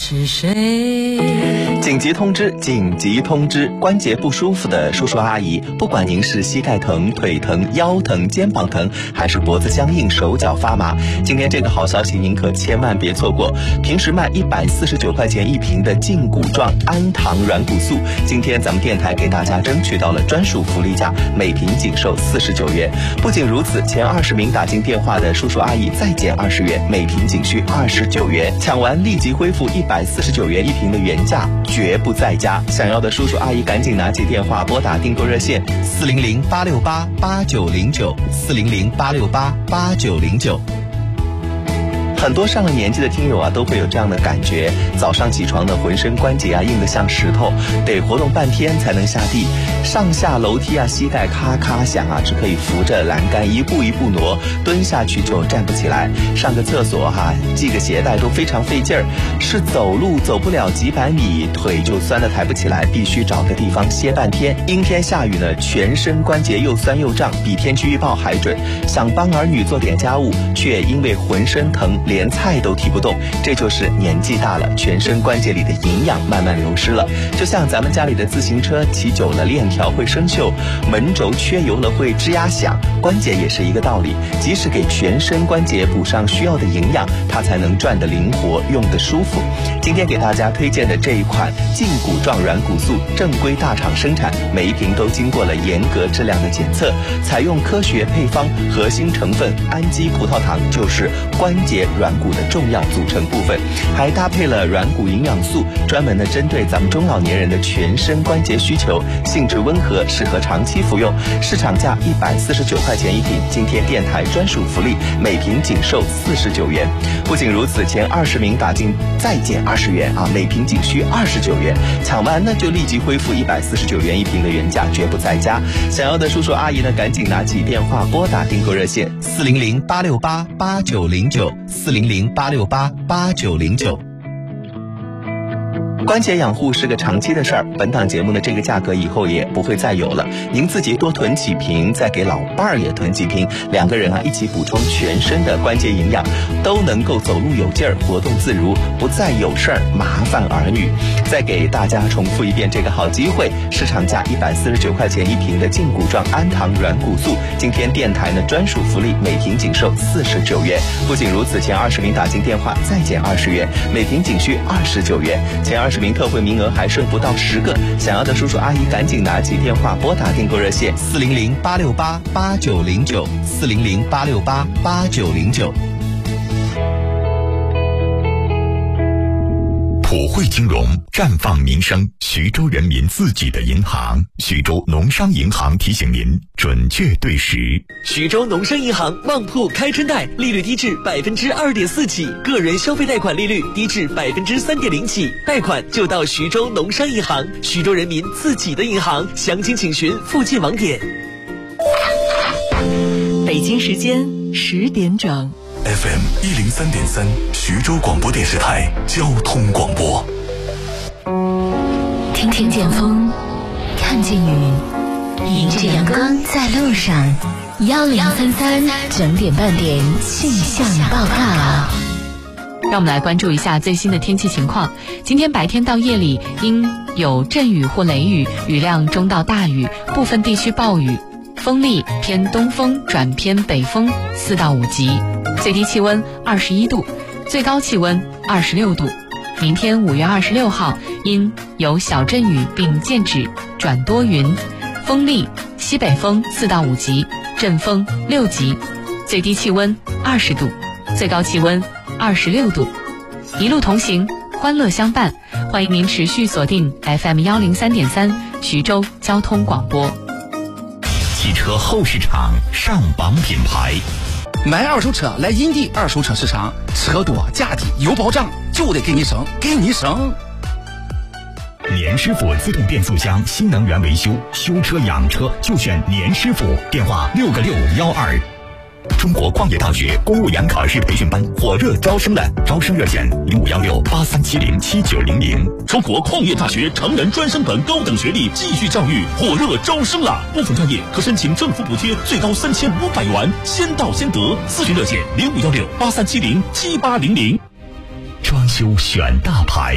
是谁？ 紧急通知！紧急通知！关节不舒服的叔叔阿姨，不管您是膝盖疼、腿疼、腰疼、肩膀疼，还是脖子僵硬、手脚发麻，今天这个好消息您可千万别错过。平时卖149块钱一瓶的胫骨状氨糖软骨素，今天咱们电台给大家争取到了专属福利价，每瓶仅售49元。不仅如此，前20名打进电话的叔叔阿姨再减20元，每瓶仅需29元。抢完立即恢复149元一瓶的原价，绝不再加。想要的叔叔阿姨赶紧拿起电话拨打订购热线400-868-8909，400-868-8909。很多上了年纪的听友啊，都会有这样的感觉，早上起床的浑身关节啊硬得像石头，得活动半天才能下地，上下楼梯啊膝盖咔咔响啊，只可以扶着栏杆一步一步挪，蹲下去就站不起来，上个厕所系个鞋带都非常费劲儿，是走路走不了几百米，腿就酸得抬不起来，必须找个地方歇半天。阴天下雨呢，全身关节又酸又胀，比天气预报还准。想帮儿女做点家务，却因为浑身疼连菜都提不动，这就是年纪大了，全身关节里的营养慢慢流失了。就像咱们家里的自行车骑久了链条会生锈，门轴缺油了会吱呀响，关节也是一个道理，即使给全身关节补上需要的营养，它才能转得灵活，用得舒服。今天给大家推荐的这一款胫骨状软骨素，正规大厂生产，每一瓶都经过了严格质量的检测，采用科学配方，核心成分氨基葡萄糖就是关节软骨的重要组成部分，还搭配了软骨营养素，专门的针对咱们中老年人的全身关节需求，性质温和，适合长期服用。市场价149块钱一瓶，今天电台专属福利，每瓶仅售49元。不仅如此，前20名打进再减20元啊，每瓶仅需29元。抢完呢就立即恢复149元一瓶的原价，绝不再加。想要的叔叔阿姨呢，赶紧拿起电话拨打订购热线400-868-8909，400-868-8909。关节养护是个长期的事儿，本档节目的这个价格以后也不会再有了，您自己多囤几瓶，再给老伴儿也囤几瓶，两个人一起补充全身的关节营养，都能够走路有劲儿，活动自如，不再有事儿麻烦儿女。再给大家重复一遍这个好机会，市场价149块钱一瓶的胫骨状氨糖软骨素，今天电台呢专属福利，每瓶仅售49元。不仅如此，前20名打进电话再减20元，每瓶仅需29元。前20名特惠名额还剩不到10个，想要的叔叔阿姨赶紧拿起电话拨打订购热线400-868-8909，400-868-8909。 普惠金融，绽放民生，徐州人民自己的银行。徐州农商银行提醒您准确对时。 徐州农商银行旺铺开春贷，利率低至2.4%起，个人消费贷款利率低至3.0%起，贷款就到徐州农商银行，徐州人民自己的银行。详情请询附近网点。 北京时间10点整。 FM 103.3，徐州广播电视台交通广播。 听见风，看见雨，迎着阳光在路上。1033整点半点气象报告。 让我们来关注一下最新的天气情况。今天白天到夜里应有阵雨或雷雨，雨量中到大雨，部分地区暴雨，风力偏东风转偏北风4到5级。最低气温21度，最高气温26度。明天5月26号因有小阵雨并间止转多云，风力西北风4到5级，阵风6级，最低气温20度，最高气温26度。一路同行，欢乐相伴，欢迎您持续锁定 FM 103.3徐州交通广播。 汽车后市场上榜品牌， 买二手车来银地二手车市场，车多价低有保障，就得给你省，给你省。 年师傅自动变速箱新能源维修，修车养车就选年师傅，电话6个612。中国矿业大学公务员考试培训班火热招生了，招生热线051683707900。 中国矿业大学成人专升本高等学历继续教育火热招生了，部分专业可申请政府补贴，最高3500元，先到先得。咨询热线051683707800。 装修选大牌。